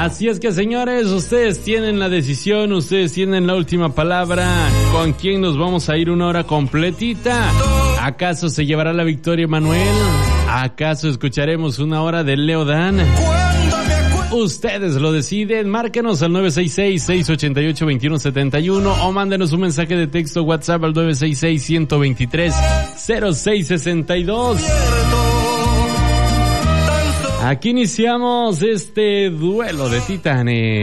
Así es que, señores, ustedes tienen la decisión, ustedes tienen la última palabra. ¿Con quién nos vamos a ir una hora completita? ¿Acaso se llevará la victoria Manuel? ¿Acaso escucharemos una hora de Leo Dan? Ustedes lo deciden. Márquenos al 966-688-2171 o mándenos un mensaje de texto WhatsApp al 966-123-0662. Aquí iniciamos este duelo de titanes.